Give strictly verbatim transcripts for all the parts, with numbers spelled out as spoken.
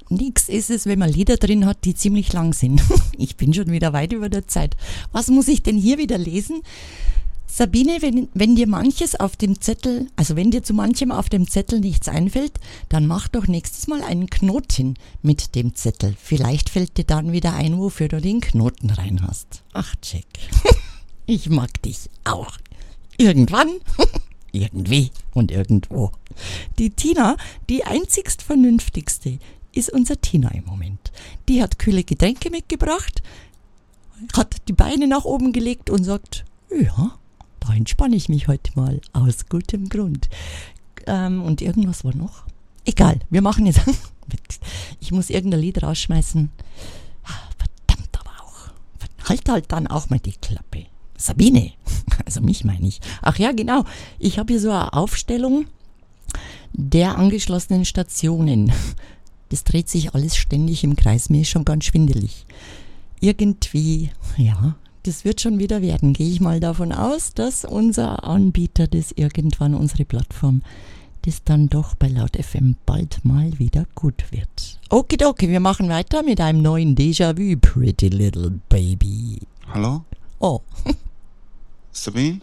Nix ist es, wenn man Lieder drin hat, die ziemlich lang sind. Ich bin schon wieder weit über der Zeit. Was muss ich denn hier wieder lesen? Sabine, wenn, wenn dir manches auf dem Zettel, also wenn dir zu manchem auf dem Zettel nichts einfällt, dann mach doch nächstes Mal einen Knoten mit dem Zettel. Vielleicht fällt dir dann wieder ein, wofür du den Knoten rein hast. Ach, Jack, ich mag dich auch. Irgendwann, irgendwie und irgendwo. Die Tina, die einzigst Vernünftigste, ist unser Tina im Moment. Die hat kühle Getränke mitgebracht, hat die Beine nach oben gelegt und sagt, ja, da entspanne ich mich heute mal aus gutem Grund. Ähm, und irgendwas war noch. Egal, wir machen jetzt. Ich muss irgendein Lied rausschmeißen. Verdammt aber auch. Halt halt dann auch mal die Klappe. Sabine, also mich meine ich. Ach ja, genau. Ich habe hier so eine Aufstellung der angeschlossenen Stationen. Das dreht sich alles ständig im Kreis. Mir ist schon ganz schwindelig. Irgendwie, ja, das wird schon wieder werden. Gehe ich mal davon aus, dass unser Anbieter das irgendwann, unsere Plattform, das dann doch bei Laut F M bald mal wieder gut wird. Okidoki, wir machen weiter mit einem neuen Déjà-vu, Pretty Little Baby. Hallo? Oh. Sabine?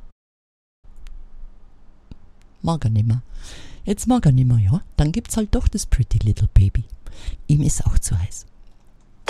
Mag er nimmer. Jetzt mag er nimmer, ja? Dann gibt's halt doch das Pretty Little Baby. Ihm ist auch zu heiß.